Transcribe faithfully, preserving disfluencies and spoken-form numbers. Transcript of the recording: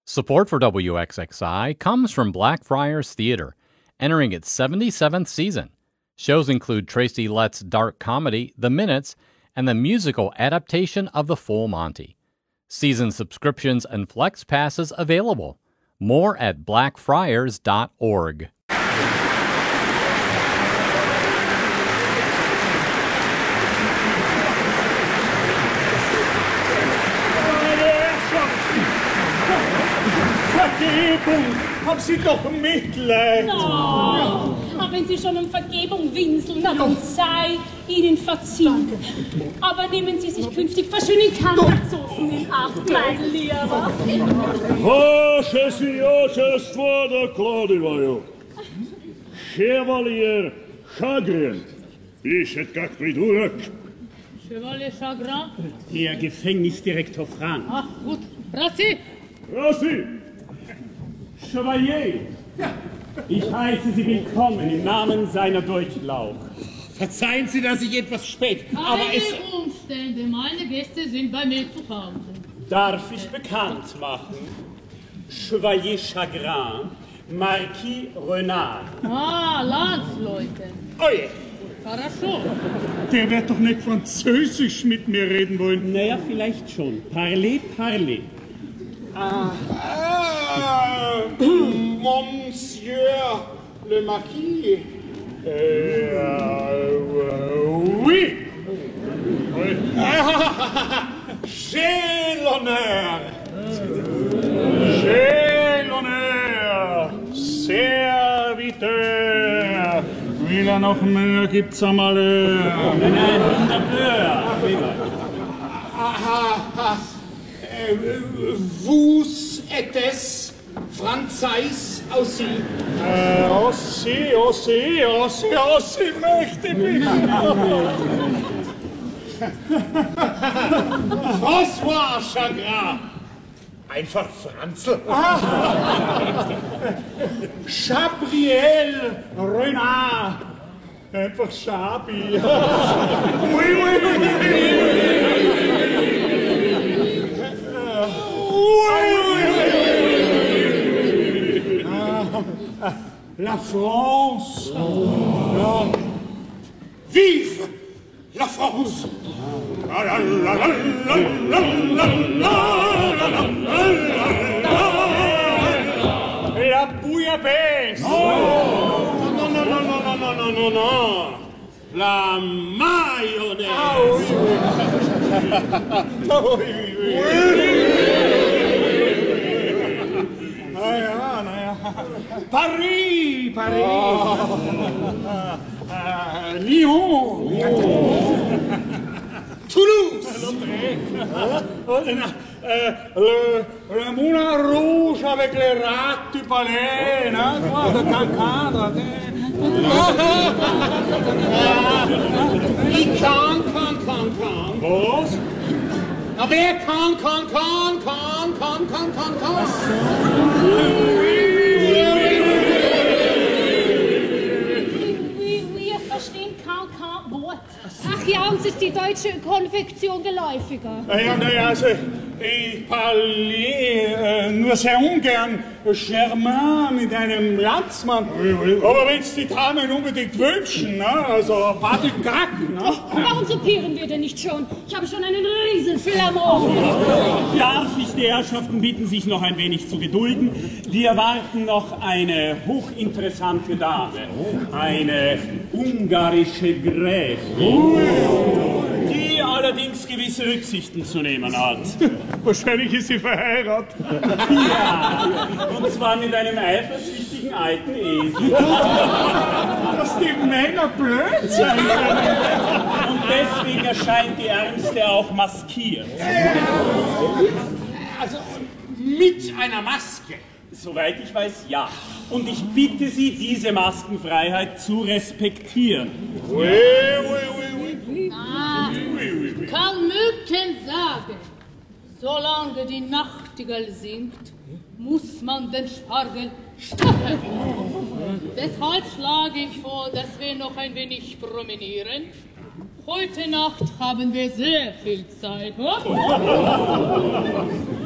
Support for W X X I comes from Blackfriars Theater, entering its seventy-seventh season. Shows include Tracy Letts' dark comedy, The Minutes, and the musical adaptation of The Full Monty. Season subscriptions and flex passes available. More at blackfriars dot org. Vergebung! Haben Sie doch Mitleid! No. Aber wenn Sie schon um Vergebung winseln, na dann sei Ihnen verziehen. Aber nehmen Sie sich künftig verschön in Kammerzofen in Acht, mein Lieber. Ваше сиятельство докладываю. Chevalier Chagrin пишет как придурок. Chevalier Chagrin? Der Gefängnisdirektor Frank. Ach, gut. Rassi! Rassi! Chevalier, ich heiße Sie willkommen im Namen seiner Durchlauch. Verzeihen Sie, dass ich etwas spät komme, aber es... Keine Umstände, meine Gäste sind bei mir zu Hause. Darf ich bekannt machen? Chevalier Chagrin, Marquis Renard. Ah, Landsleute. Oje! Хорошо. Der wird doch nicht Französisch mit mir reden wollen. Naja, vielleicht schon. Parlez, parlez. Ah, ah, Monsieur le Marquis. Euh, oui. oui. Ah, j'ai l'honneur. J'ai l'honneur. Serviteur. Will er noch mehr, gibt's einmal. Nein, nein, wunderbar. Ah, ah, vous êtes Franzais aussi? Äh, aussi, aussi, aussi, aussi möchte mich. François Chagrin. Einfach Franzl. Ah. Gabriel Renard. Einfach Schabi. Oui, oui, oui, oui. La France. Oh. Vive la France. La, la, la, la, la, la, la, la, la bouillabaisse. Non, non, non, non, non, non, non, non, non. La mayonnaise. Ah oui, oui, oui. oui. Paris, Paris. Oh. Uh, Lyon. Toulouse. Oh, le, le moulin rouge avec les rats du palais, hein, de Cancadre. Wie kann, kann, kann, kann. Was? Na, wer kann, kann, kann, kann, kann, kann, kann, kann. Ach ja, uns ist die deutsche Konfektion geläufiger. Ja, naja, also, ich parliere äh, nur sehr ungern Germain mit einem Landsmann. Aber wenn es die Damen unbedingt wünschen, ne? Also, pas du Gack, ne? Oh, warum soupieren wir denn nicht schon? Ich habe schon einen riesen Flamand. Darf ich die Herrschaften bitten, sich noch ein wenig zu gedulden? Wir erwarten noch eine hochinteressante Dame, eine ungarische Gräfin, die allerdings gewisse Rücksichten zu nehmen hat. Wahrscheinlich ist sie verheiratet. Ja, und zwar mit einem eifersüchtigen alten Esel. Dass die Männer blöd sein können. Und deswegen erscheint die Ärmste auch maskiert. Also mit einer Maske. Soweit ich weiß, ja. Und ich bitte Sie, diese Maskenfreiheit zu respektieren. Oui, oui, oui, oui. Ah, kann Mücken sagen, solange die Nachtigall singt, muss man den Spargel stacheln. Deshalb schlage ich vor, dass wir noch ein wenig promenieren. Heute Nacht haben wir sehr viel Zeit.